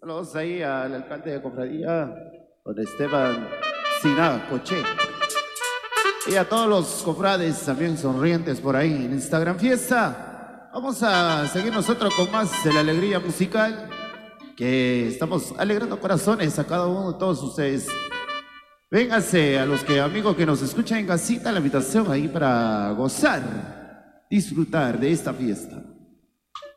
Saludos ahí al alcalde de Cofradía, don Esteban Sina Coche. Y a todos los cofrades también sonrientes por ahí en esta gran fiesta. Vamos a seguir nosotros con más de la alegría musical, que estamos alegrando corazones a cada uno de todos ustedes. Vénganse a los amigos que nos escuchan en casita, la invitación ahí para gozar, disfrutar de esta fiesta.